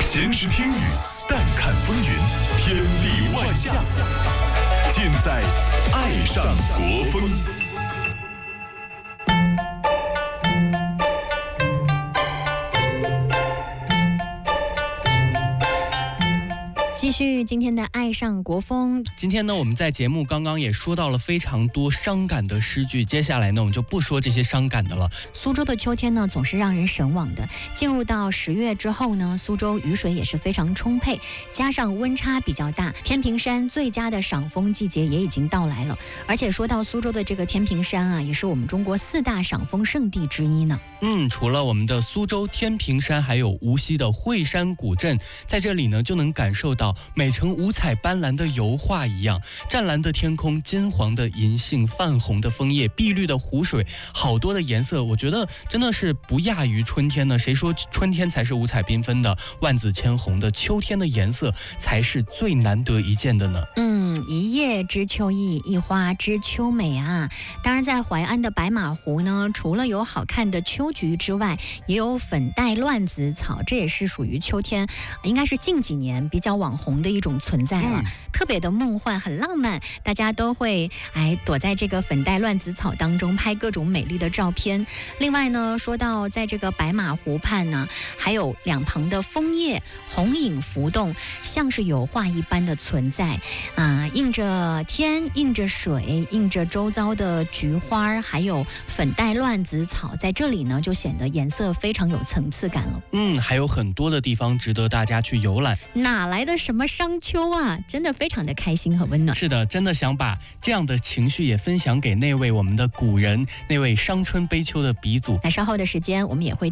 闲时听雨，淡看风云，天地万象，尽在爱上国风。 继续今天的爱上国风。 今天呢，我们在节目刚刚也说到了非常多伤感的诗句，接下来呢，我们就不说这些伤感的了。 苏州的秋天呢，总是让人神往的。进入到10月之后呢，苏州雨水也是非常充沛，加上温差比较大，天平山最佳的赏枫季节也已经到来了。而且说到苏州的这个天平山啊，也是我们中国4大赏枫圣地之一呢。 除了我们的苏州天平山，还有无锡的惠山古镇，在这里呢，就能感受到美成五彩斑斓的油画一样，湛蓝的天空，金黄的银杏，泛红的枫叶，碧绿的湖水，好多的颜色，我觉得真的是不亚于春天呢。谁说春天才是五彩缤纷的、万紫千红的？秋天的颜色才是最难得一见的呢。 一叶知秋意，一花知秋美啊。当然在淮安的白马湖呢，除了有好看的秋菊之外，也有粉黛乱子草，这也是属于秋天应该是近几年比较网红的一种存在了，特别的梦幻，很浪漫，大家都会躲在这个粉黛乱子草当中拍各种美丽的照片。另外呢，说到在这个白马湖畔呢，还有两旁的枫叶红影浮动，像是油画一般的存在映着天，映着水，映着周遭的菊花，还有粉黛乱子草，在这里呢就显得颜色非常有层次感了。 还有很多的地方值得大家去游览。 哪来的什么商丘啊，真的非常的开心和温暖。 是的，真的想把这样的情绪也分享给那位我们的古人，那位伤春悲秋的鼻祖。 那稍后的时间我们也会